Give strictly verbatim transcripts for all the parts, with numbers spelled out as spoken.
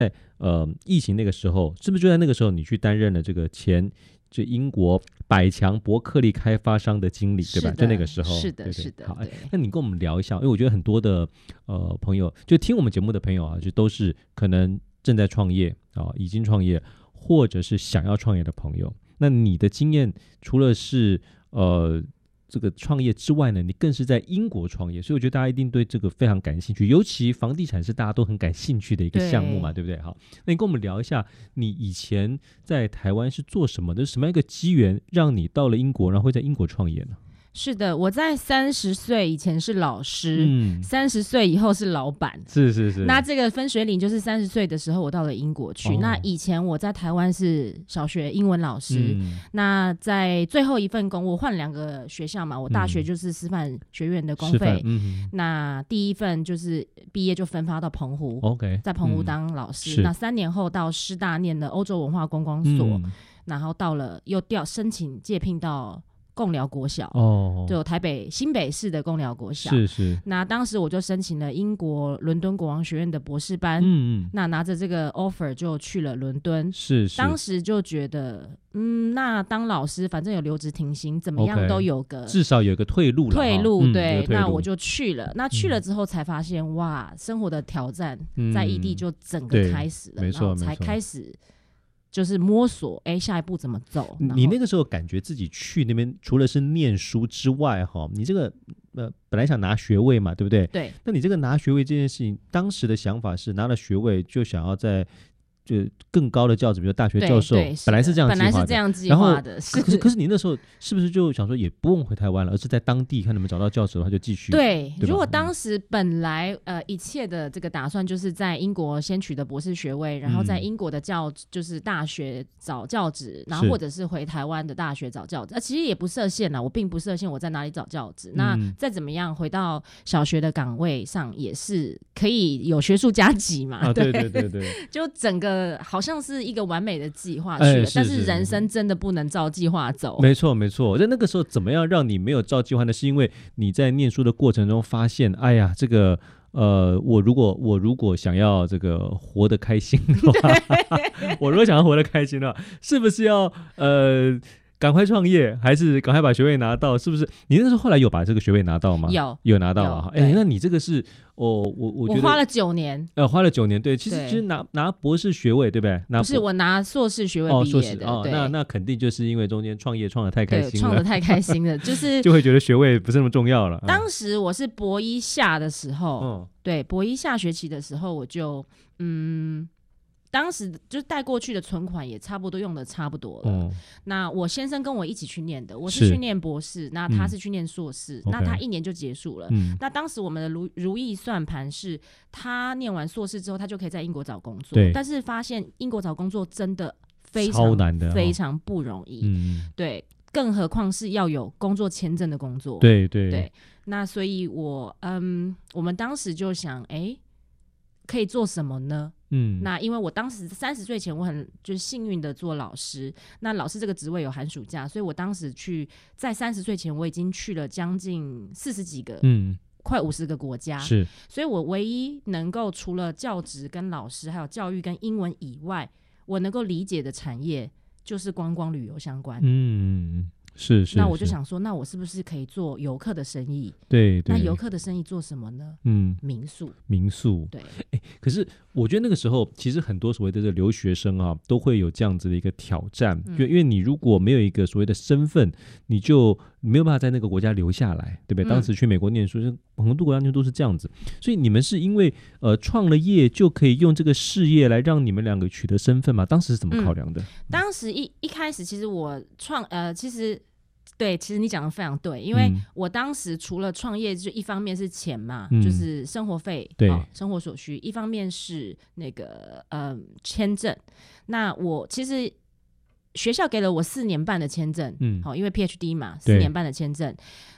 呃疫情那个时候，是不是就在那个时候你去担任了这个前就英国百强伯克利开发商的经理，对吧？就那个时候， 是的， 对对是的。 好， 对， 那你跟我们聊一下，因为我觉得很多的呃朋友，就听我们节目的朋友啊，就都是可能正在创业啊，已经创业，或者是想要创业的朋友。那你的经验除了是呃这个创业之外呢，你更是在英国创业，所以我觉得大家一定对这个非常感兴趣，尤其房地产是大家都很感兴趣的一个项目嘛， 对, 对不对？好，那你跟我们聊一下，你以前在台湾是做什么的？什么样一个机缘让你到了英国，然后会在英国创业呢？ 是的，我在三十岁以前是老师， 嗯， 三十岁以后是老板， 是是是。 那这个分水岭就是三十岁的时候，我到了英国去。哦、那以前我在台湾是小学英文老师，嗯、那在最后一份工，我换两个学校嘛，我大学就是师范学院的公费，嗯、那第一份就是毕业就分发到澎湖 ，OK， 在澎湖当老师。嗯、那三年后到师大念的欧洲文化观光所，嗯、然后到了又调申请借聘到贡寮国小，哦，就台北新北市的贡寮国小， 是是。 那当时我就申请了英国伦敦国王学院的博士班，嗯嗯，那拿着这个 offer 就去了伦敦， 是是。 当时就觉得，嗯，那当老师反正有留职停薪，怎么样都有个、 okay, 至少有个退路了， 退路、嗯、对， 退路那我就去了。那去了之后才发现，嗯、哇，生活的挑战在异地就整个开始了， 嗯、没错， 然后才开始。就是摸索，哎，下一步怎么走？ 你那个时候感觉自己去那边，除了是念书之外，哈，你这个呃本来想拿学位嘛，对不对？ 对。 那你这个拿学位这件事情，当时的想法是拿了学位就想要在就更高的教职，比如大学教授，本来是这样计划的， 本来是这样计划的。 然后可是可是你那时候是不是就想说也不用回台湾了，而是在当地看能不能找到教职的话就继续？ 对，如果当时本来呃一切的这个打算就是在英国先取得博士学位，然后在英国的教就是大学找教职，然后或者是回台湾的大学找教职。啊，其实也不设限啦，我并不设限我在哪里找教职。嗯、那再怎么样回到小学的岗位上也是可以有学术加级嘛？ 啊、对对对对， 就整个。好像是一个完美的计划去了、哎、是是但是人生真的不能照计划走。 没错没错，在那个时候怎么样让你没有照计划呢？是因为你在念书的过程中发现，哎呀，这个呃，我如果我如果想要这个活得开心的话，我如果想要活得开心的话，是不是要呃？赶快创业，还是赶快把学位拿到？是不是？你那时候后来有把这个学位拿到吗？ 有， 有拿到啊！哎，那你这个是，哦，我我觉得我花了九年， 呃，花了九年，对，其实其实拿拿博士学位，对不对？拿不是我拿硕士学位毕业的， 哦，那那肯定就是因为中间创业创得太开心了， 创得太开心了，就是就会觉得学位不是那么重要了。 当时我是博一下的时候，嗯、对，博一下学期的时候，我就嗯。当时就带过去的存款也差不多用的差不多了、嗯、那我先生跟我一起去念的，我是去念博士，那他是去念硕士、嗯、那他一年就结束了、嗯、那当时我们的 如, 如意算盘是他念完硕士之后他就可以在英国找工作，但是发现英国找工作真的非常超难的、哦、 非常不容易、嗯、对，更何况是要有工作签证的工作， 对对对，那所以我嗯，我们当时就想哎，可以做什么呢？嗯，那因为我当时三十岁前我很就是幸运的做老师，那老师这个职位有寒暑假，所以我当时去在三十岁前我已经去了将近四十几个，嗯，快五十个国家， 是， 所以我唯一能够除了教职跟老师还有教育跟英文以外，我能够理解的产业就是观光旅游相关，嗯。 是是， 那我就想说，那我是不是可以做游客的生意？ 对对， 那游客的生意做什么呢？嗯，民宿。 民宿， 对。 哎，可是我觉得那个时候，其实很多所谓的这个留学生啊，都会有这样子的一个挑战，嗯、因为你如果没有一个所谓的身份，你就没有办法在那个国家留下来，对不对？嗯、当时去美国念书，很多国家都是这样子，所以你们是因为呃创了业，就可以用这个事业来让你们两个取得身份吗？当时是怎么考量的？嗯、 当时一一开始，其实我创呃，其实。对，其实你讲的非常对，因为我当时除了创业，就一方面是钱嘛，嗯、就是生活费， 对、 哦，生活所需；一方面是那个呃签证。那我其实学校给了我四年半的签证，嗯，好、哦，因为 P H D 嘛，四年半的签证。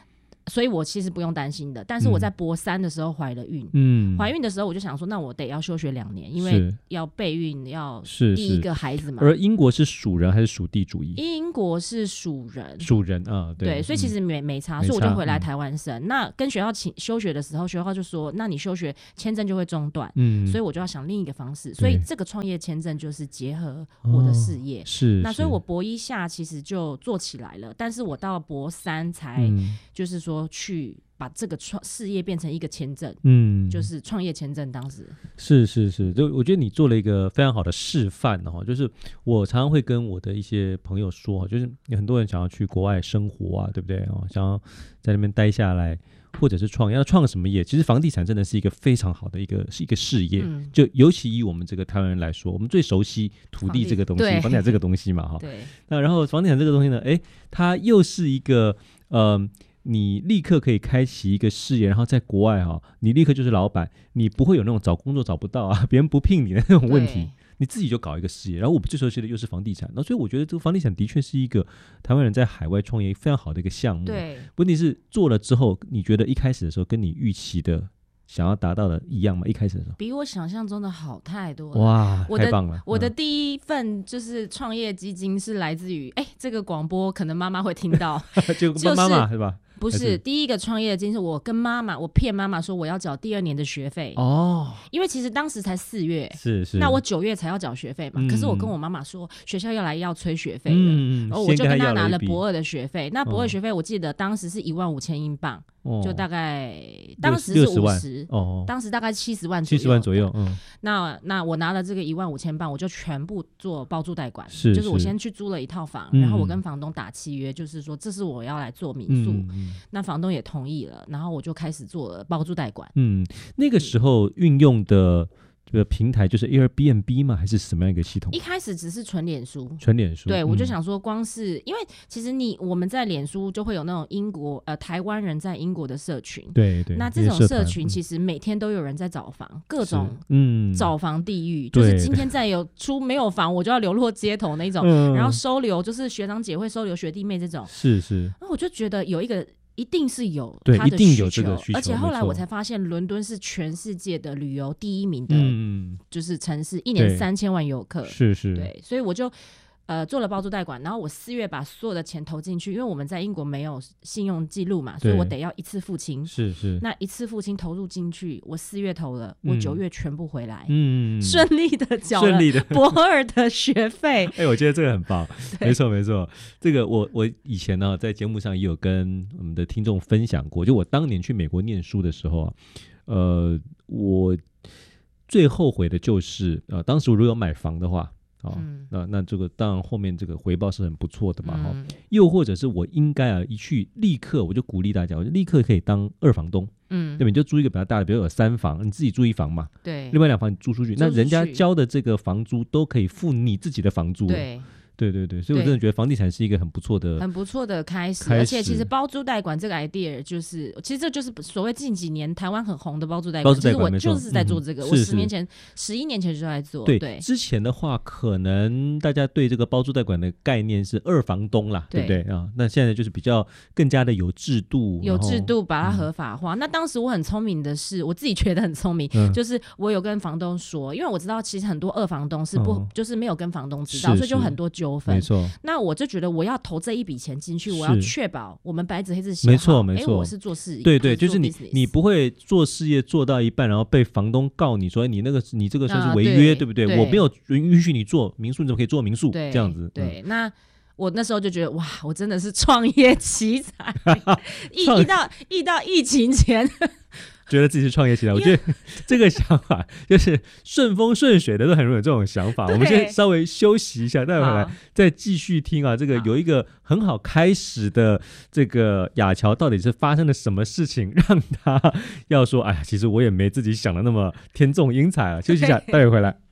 所以我其实不用担心的。但是我在博三的时候怀了孕， 嗯， 怀孕的时候我就想说，那我得要休学两年，因为要备孕，要第一个孩子嘛。 而英国是属人还是属地主义？ 英国是属人， 属人啊，对， 对，所以其实没、嗯、没差，所以我就回来台湾生。嗯、那跟学校请休学的时候，学校就说，那你休学签证就会中断，嗯，所以我就要想另一个方式，所以这个创业签证就是结合我的事业，哦、 是。 那所以我博一下其实就做起来了，但是我到博三才就是说去把这个创事业变成一个签证，嗯，就是创业签证。当时是是是，就我觉得你做了一个非常好的示范哦。就是我常常会跟我的一些朋友说，就是有很多人想要去国外生活啊，对不对哦？想要在那边待下来，或者是创业，要创什么业？其实房地产真的是一个非常好的一个是一个事业，嗯、就尤其以我们这个台湾人来说，我们最熟悉土地这个东西，房地产这个东西嘛，哈。 对。 那然后房地产这个东西呢，哎，它又是一个呃。你立刻可以开启一个事业，然后在国外哈、哦，你立刻就是老板，你不会有那种找工作找不到啊，别人不聘你的那种问题，你自己就搞一个事业。然后我们最熟悉的又是房地产，那所以我觉得这个房地产的确是一个台湾人在海外创业非常好的一个项目。 对， 问题是做了之后，你觉得一开始的时候跟你预期的想要达到的一样吗？一开始的时候比我想象中的好太多了。 哇，太棒了！ 我的第一份就是创业基金是来自于，哎，这个广播可能妈妈会听到， 就妈妈是吧？ 不是，第一个创业的经历是我跟妈妈，我骗妈妈说我要缴第二年的学费哦，因为其实当时才四月， 是是， 那我九月才要缴学费嘛、嗯，可是我跟我妈妈说学校要来要催学费了，嗯、然后我就跟她拿了博二的学费，那博二学费我记得当时是一万五千英镑。哦、就大概当时是五十，哦，当时大概七十万左右， 七十万左右，嗯， 那那我拿了这个一万五千镑，我就全部做包租代管， 是， 就是我先去租了一套房，嗯、然后我跟房东打契约，就是说这是我要来做民宿，嗯、那房东也同意了，然后我就开始做了包租代管。 嗯，那个时候运用的这个平台就是 Airbnb 吗？还是什么样一个系统？ 一开始只是纯脸书， 纯脸书。 对、 嗯， 我就想说，光是因为其实你我们在脸书就会有那种英国呃台湾人在英国的社群， 对对。 那这种社群其实每天都有人在找房，嗯、各种嗯找房地狱，就是今天再有出没有房，我就要流落街头那种，嗯、然后收留就是学长姐会收留学弟妹这种， 是是。 那我就觉得有一个。一定是有对， 他的一定有这个需求， 而且后来我才发现，伦敦是全世界的旅游第一名的，嗯、就是城市，一年三千万游客， 是是， 对，所以我就呃做了包租代管，然后我四月把所有的钱投进去，因为我们在英国没有信用记录嘛，所以我得要一次付清， 是是， 那一次付清投入进去，我四月投了，我九月全部回来，嗯，顺利的缴了博二的学费， 哎、欸，我觉得这个很棒，没错没错，这个我我以前呢在节目上也有跟我们的听众分享过，就我当年去美国念书的时候啊，呃，我最后悔的就是呃，当时如果有买房的话。哦嗯、那那这个当然后面这个回报是很不错的嘛、嗯哦、又或者是我应该啊一去立刻我就鼓励大家，我就立刻可以当二房东，嗯，对吧？你就租一个比较大的，比如有三房，你自己租一房嘛， 对， 另外两房你租出去，那人家交的这个房租都可以付你自己的房租了， 对。 对对对，所以我真的觉得房地产是一个很不错的、 很不错的开始，而且其实包租代管这个 idea 就是，其实这就是所谓近几年台湾很红的包租代管。 包租代管， 其实我就是在做这个，嗯、我十年前、十一年前就在做。 对， 对之前的话，可能大家对这个包租代管的概念是二房东啦，对, 对不对啊？那现在就是比较更加的有制度， 有制度把它合法化。嗯、那当时我很聪明的是，我自己觉得很聪明，嗯、就是我有跟房东说，因为我知道其实很多二房东是不、嗯、就是没有跟房东知道，所以就很多纠纷。 没错。 那我就觉得我要投这一笔钱进去，我要确保我们白纸黑字写好。 没错没错， 我是做事业， 对对，就是你你不会做事业做到一半，然后被房东告你说你那个你这个算是违约，啊、对, 对不对, 对？我没有允许你做民宿，你怎么可以做民宿？这样子。 对，嗯、那我那时候就觉得哇，我真的是创业奇才，一一到一到疫情前。 觉得自己是创业起来，我觉得这个想法就是顺风顺水的，都很容易有这种想法。我们先稍微休息一下，待会回来再继续听啊。这个有一个很好开始的，这个雅乔到底是发生了什么事情，让他要说，哎呀，其实我也没自己想的那么天纵英才啊。休息一下，待会回来。